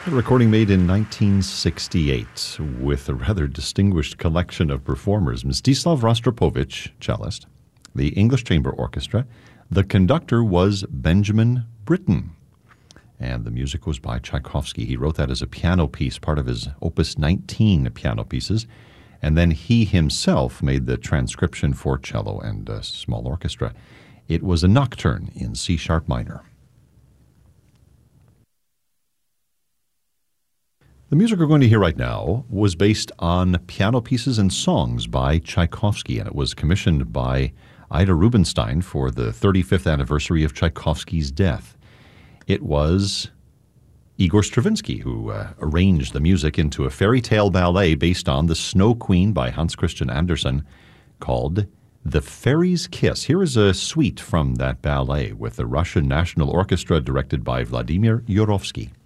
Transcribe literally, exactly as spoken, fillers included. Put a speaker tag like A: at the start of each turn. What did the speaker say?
A: A recording made in nineteen sixty-eight with a rather distinguished collection of performers. Mstislav Rostropovich, cellist, the English Chamber Orchestra. The conductor was Benjamin Britten, and the music was by Tchaikovsky. He wrote that as a piano piece, part of his Opus nineteen piano pieces, and then he himself made the transcription for cello and a small orchestra. It was a nocturne in C-sharp minor. The music we're going to hear right now was based on piano pieces and songs by Tchaikovsky, and it was commissioned by Ida Rubinstein for the thirty-fifth anniversary of Tchaikovsky's death. It was Igor Stravinsky who uh, arranged the music into a fairy tale ballet based on The Snow Queen by Hans Christian Andersen called The Fairy's Kiss. Here is a suite from that ballet with the Russian National Orchestra directed by Vladimir Yurovsky.